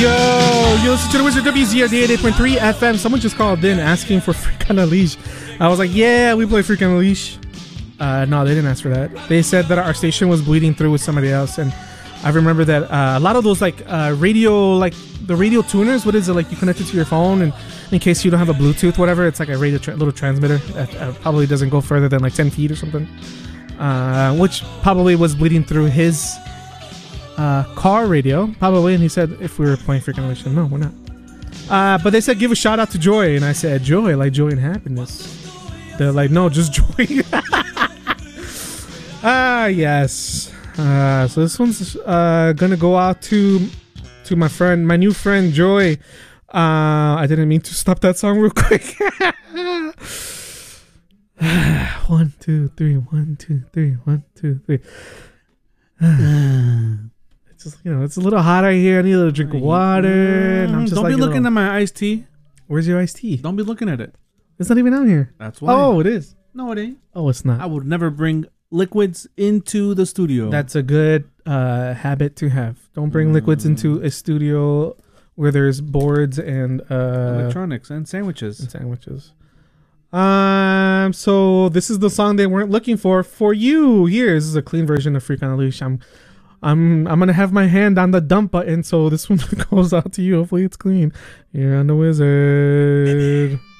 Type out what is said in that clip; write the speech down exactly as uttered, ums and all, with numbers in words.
Yo, you listen to the Wizard W Z R D eighty-eight point three F M. Someone just called in asking for Freak on a Leash. I was like, yeah, we play Freak on a Leash. Uh, no, they didn't ask for that. They said that our station was bleeding through with somebody else, and I remember that uh, a lot of those like uh, radio, like the radio tuners. What is it like? You connect it to your phone, and in case you don't have a Bluetooth, whatever, it's like a radio tra- little transmitter that uh, probably doesn't go further than like ten feet or something. Uh, which probably was bleeding through his uh, car radio, probably. And he said if we were playing Freak on a Leash, no, we're not. Uh, but they said give a shout out to Joy, and I said joy, like joy and happiness. They're like, no, just joy. Ah, yes. Uh, so this one's uh, gonna go out to to my friend, my new friend Joy. Uh, I didn't mean to stop that song real quick. one, two, three, one, two, three, one, two, three. It's just, you know, it's a little hot out here. I need a little drink of water. And I'm just Don't like, be looking little, at my iced tea. Where's your iced tea? Don't be looking at it. It's not even out here. That's why. Oh, it is. No, it ain't. Oh, it's not. I would never bring liquids into the studio. That's a good uh, habit to have. Don't bring mm. liquids into a studio where there's boards and uh, electronics and sandwiches. And sandwiches. Um. So this is the song they weren't looking for for you. Here, this is a clean version of Freak on a Leash. I'm, I'm, I'm gonna have my hand on the dump button, so this one goes out to you. Hopefully, it's clean. You're on the Wizard.